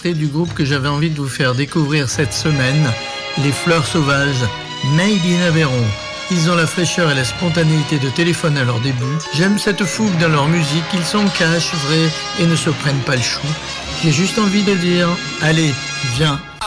extrait du groupe que j'avais envie de vous faire découvrir cette semaine, Les Fleurs Sauvages, Made in Aveyron. Ils ont la fraîcheur et la spontanéité de Téléphone à leur début. J'aime cette fougue dans leur musique, ils s'en cachent, vrai, et ne se prennent pas le chou. J'ai juste envie de dire, allez, viens.